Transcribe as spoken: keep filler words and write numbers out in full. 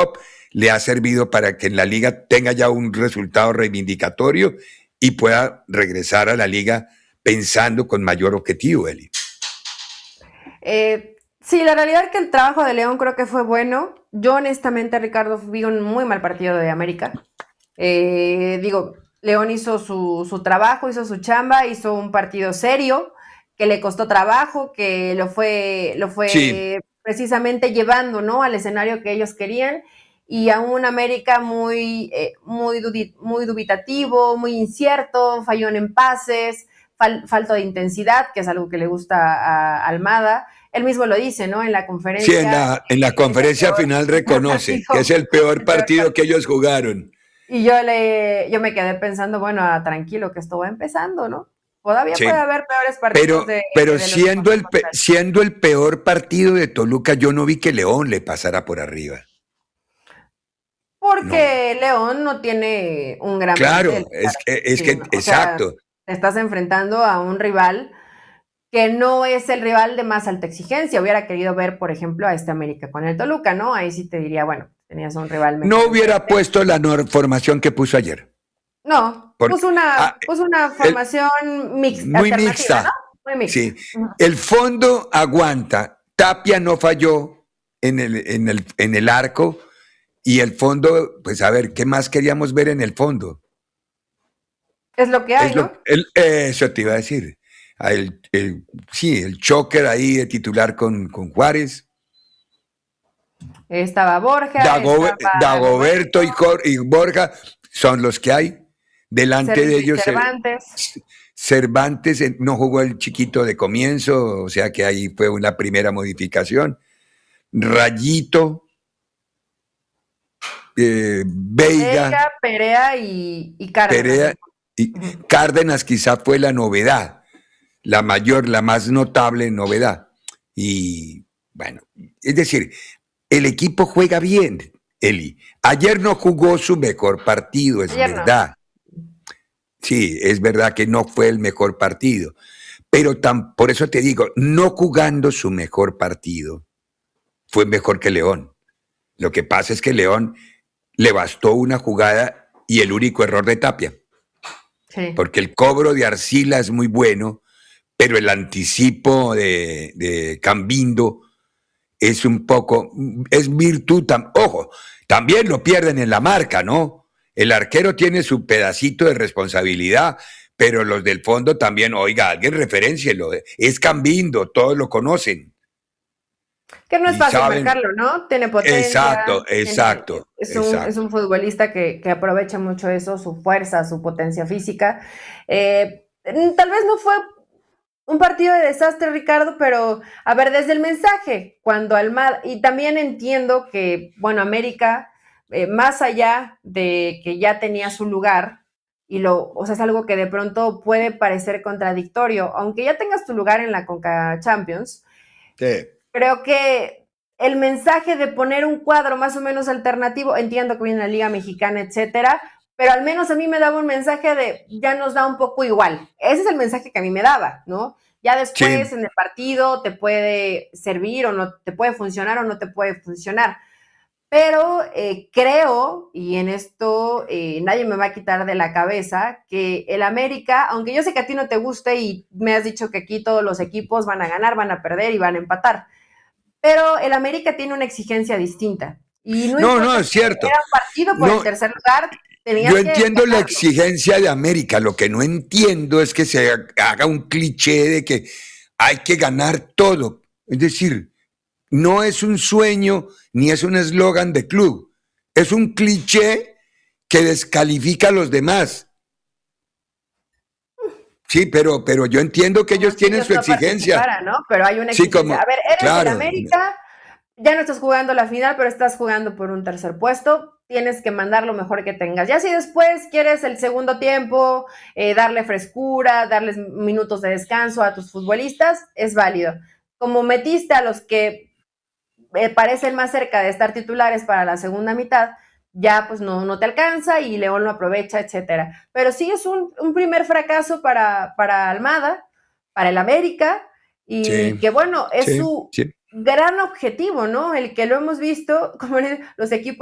Cup le ha servido para que en la liga tenga ya un resultado reivindicatorio y pueda regresar a la liga pensando con mayor objetivo, Eli. Eh, sí, la realidad es que el trabajo de León creo que fue bueno. Yo honestamente, Ricardo, vi un muy mal partido de América. Eh, digo, León hizo su, su trabajo, hizo su chamba, hizo un partido serio, que le costó trabajo, que lo fue, lo Sí. fue precisamente llevando, ¿no?, al escenario que ellos querían, y a un América muy, eh, muy, dudi- muy dubitativo, muy incierto, fallón en pases, fal- falta de intensidad, que es algo que le gusta a, a Almada. Él mismo lo dice, ¿no?, en la Sí, en conferencia, la, en la que es el conferencia peor, final el peor reconoce que partido, es el peor el peor partido que partido. ellos jugaron. Y yo le, yo me quedé pensando, bueno, ah, tranquilo, que esto va empezando, ¿no? Todavía puede Sí, haber peores partidos pero, de, pero de los siendo, encuentros el, pe- contra él. siendo el peor partido de Toluca, yo no vi que León le pasara por arriba. No, Porque León no tiene un gran plantel. claro, es que, es Sí, que, no, o sea, exacto. te estás enfrentando a un rival que no es el rival de más alta exigencia. Hubiera querido ver, por ejemplo, a este América con el Toluca, ¿no? Ahí sí te diría, bueno, tenías un rival No mejor hubiera enfrente. puesto la nor- formación que puso ayer. No, Porque puso una, ah, puso una el, formación mix, muy alternativa, ¿no? mixta, Muy mixta. sí. Ujú. El fondo aguanta. Tapia no falló en el, en el, en el arco. Y el fondo, pues a ver, ¿qué más queríamos ver en el fondo? Es lo que hay, Es ¿no? lo, el, eso te iba a decir. El, el, sí, el choker ahí de titular con, con Juárez. Estaba Borja, Dago, estaba Roberto, Dagoberto y, Cor, y Borja son los que hay. Delante de ellos, eh, Cervantes. Cervantes eh, no jugó el chiquito de comienzo, o sea que ahí fue una primera modificación. Rayito, eh, Veiga, Vega, Perea y, y Cárdenas. Perea y Uh-huh. Cárdenas quizá fue la novedad, la mayor, la más notable novedad. Y bueno, es decir, el equipo juega bien, Eli. Ayer no jugó su mejor partido, es Ayer no. verdad. Sí, es verdad que no fue el mejor partido. Pero tan, por eso te digo, no jugando su mejor partido, fue mejor que León. Lo que pasa es que León le bastó una jugada y el único error de Tapia. Sí. Porque el cobro de Arcila es muy bueno, pero el anticipo de, de Cambindo es un poco, es virtud, tam, ojo, también lo pierden en la marca, ¿no? El arquero tiene su pedacito de responsabilidad, pero los del fondo también, oiga, alguien referéncielo, es Cambindo, todos lo conocen Que no es y fácil saben, marcarlo, ¿no? Tiene potencia, exacto, tiene, exacto, es, un, es exacto. un futbolista que, que aprovecha mucho eso, su fuerza, su potencia física. Eh, tal vez no fue un partido de desastre, Ricardo, pero a ver, desde el mensaje, cuando Almada, y también entiendo que, bueno, América, eh, más allá de que ya tenía su lugar, y lo, o sea, es algo que de pronto puede parecer contradictorio, aunque ya tengas tu lugar en la Conca Champions, Sí. creo que el mensaje de poner un cuadro más o menos alternativo, entiendo que viene la Liga Mexicana, etcétera, pero al menos a mí me daba un mensaje de ya nos da un poco igual. Ese es el mensaje que a mí me daba, ¿no? Ya después Sí. en el partido te puede servir o no, te puede funcionar o no te puede funcionar. Pero eh, creo, y en esto eh, nadie me va a quitar de la cabeza, que el América, aunque yo sé que a ti no te guste y me has dicho que aquí todos los equipos van a ganar, van a perder y van a empatar, pero el América tiene una exigencia distinta. Y no No, no, importa es si cierto. era un partido por el No, tercer lugar, yo tenías que entiendo la ganarlo. exigencia de América, lo que no entiendo es que se haga un cliché de que hay que ganar todo. Es decir, no es un sueño ni es un eslogan de club, es un cliché que descalifica a los demás. Sí, pero, pero yo entiendo que Como ellos si tienen ellos su no exigencia. participaran, ¿no? Pero hay una Sí, exigencia. como, A ver, eres el claro, América, ya no estás jugando la final, pero estás jugando por un tercer puesto, tienes que mandar lo mejor que tengas. Ya si después quieres el segundo tiempo, eh, darle frescura, darles minutos de descanso a tus futbolistas, es válido. Como metiste a los que eh, parecen más cerca de estar titulares para la segunda mitad, ya pues no, no te alcanza y León lo aprovecha, etcétera. Pero sí es un, un primer fracaso para, para Almada, para el América, sí, y que bueno, es sí, su sí. gran objetivo, ¿no? El que lo hemos visto, como los equipos